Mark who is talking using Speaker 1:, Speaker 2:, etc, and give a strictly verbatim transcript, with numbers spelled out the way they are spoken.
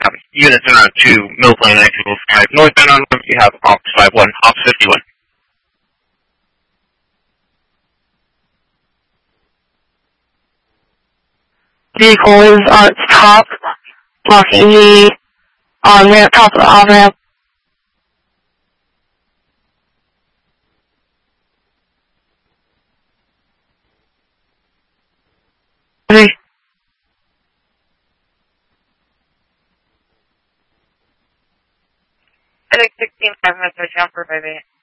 Speaker 1: have units in route two, Mill Plain Actual five. Northbound on them, you have Ops five one, Ops fifty-one.
Speaker 2: Vehicle is on its top, blocking the on-ramp, top of the on-ramp. Three.
Speaker 3: I think sixteen five minutes are down for five eight.